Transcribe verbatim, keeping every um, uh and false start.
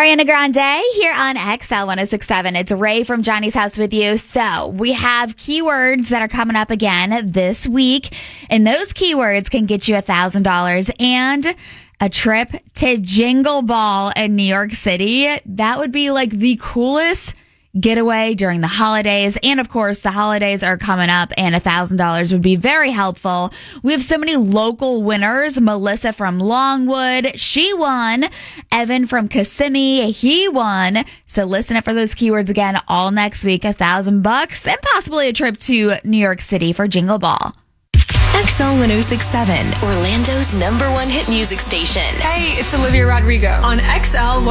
Ariana Grande here on X L one oh six point seven. It's Ray from Johnny's House with you. So we have keywords that are coming up again this week, and those keywords can get you one thousand dollars and a trip to Jingle Ball in New York City. That would be like the coolest getaway during the holidays. And of course, the holidays are coming up and one thousand dollars would be very helpful. We have so many local winners. Melissa from Longwood, she won. Evan from Kissimmee, he won. So listen up for those keywords again all next week. A thousand bucks and possibly a trip to New York City for Jingle Ball. X L one oh six point seven, Orlando's number one hit music station. Hey, it's Olivia Rodrigo on X L